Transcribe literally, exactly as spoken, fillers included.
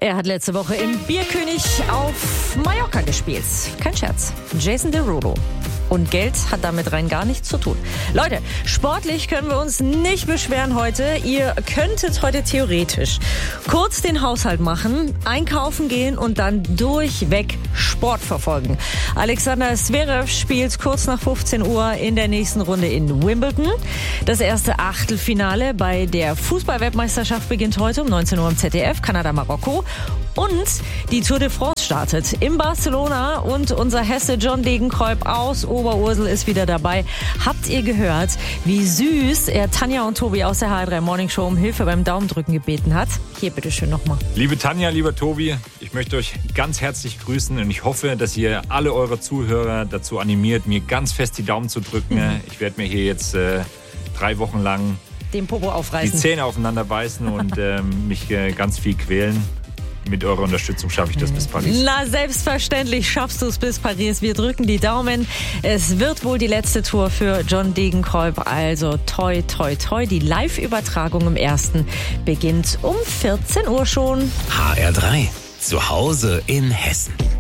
Er hat letzte Woche im Bierkönig auf Mallorca gespielt. Kein Scherz. Jason Derulo. Und Geld hat damit rein gar nichts zu tun. Leute, sportlich können wir uns nicht beschweren heute. Ihr könntet heute theoretisch kurz den Haushalt machen, einkaufen gehen und dann durchweg Sport verfolgen. Alexander Zverev spielt kurz nach fünfzehn Uhr in der nächsten Runde in Wimbledon. Das erste Achtelfinale bei der Fußball-Weltmeisterschaft beginnt heute um neunzehn Uhr im Z D F, Kanada-Marokko. Und die Tour de France startet in Barcelona und unser Hesse John Degenkolb aus Oberursel ist wieder dabei. Habt ihr gehört, wie süß er Tanja und Tobi aus der H drei Morning Show um Hilfe beim Daumendrücken gebeten hat? Hier, bitteschön nochmal. Liebe Tanja, lieber Tobi, ich möchte euch ganz herzlich grüßen und ich hoffe, dass ihr alle eure Zuhörer dazu animiert, mir ganz fest die Daumen zu drücken. Mhm. Ich werde mir hier jetzt äh, drei Wochen lang den Popo aufreißen, die Zähne aufeinander beißen und äh, mich äh, ganz viel quälen. Mit eurer Unterstützung schaffe ich das bis Paris. Na, selbstverständlich schaffst du es bis Paris. Wir drücken die Daumen. Es wird wohl die letzte Tour für John Degenkolb. Also toi, toi, toi. Die Live-Übertragung im ersten beginnt um vierzehn Uhr schon. H R drei. Zu Hause in Hessen.